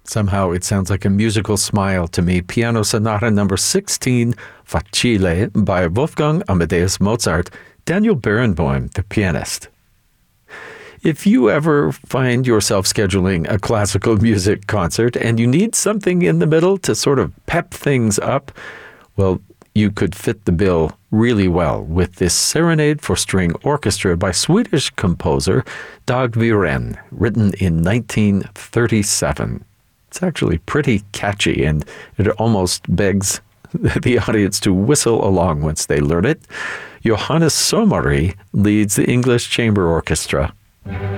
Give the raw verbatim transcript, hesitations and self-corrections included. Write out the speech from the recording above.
Somehow it sounds like a musical smile to me. Piano Sonata number sixteen, Facile, by Wolfgang Amadeus Mozart, Daniel Barenboim, the pianist. If you ever find yourself scheduling a classical music concert and you need something in the middle to sort of pep things up, well, you could fit the bill really well with this Serenade for String Orchestra by Swedish composer Dag Viren, written in nineteen thirty-seven. It's actually pretty catchy, and it almost begs the audience to whistle along once they learn it. Johannes Someri leads the English Chamber Orchestra.